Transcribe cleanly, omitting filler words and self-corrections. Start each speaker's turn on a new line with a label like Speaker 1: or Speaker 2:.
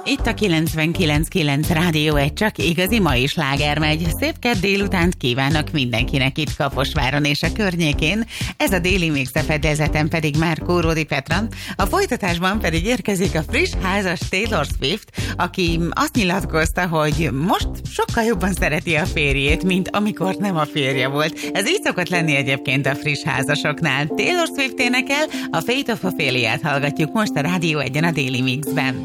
Speaker 1: Itt a 99.9 Rádió egy csak igazi mai sláger megy. Szép kedd délutánt kívánok mindenkinek itt Kaposváron és a környékén. Ez a déli mix, a fedélzeten pedig már Kóródi Petra. A folytatásban pedig érkezik a friss házas Taylor Swift, aki azt nyilatkozta, hogy most sokkal jobban szereti a férjét, mint amikor nem a férje volt. Ez így szokott lenni egyébként a friss házasoknál. Taylor Swift énekel, a Fate of Ophelia-t hallgatjuk most a Rádió egyen a déli mixben.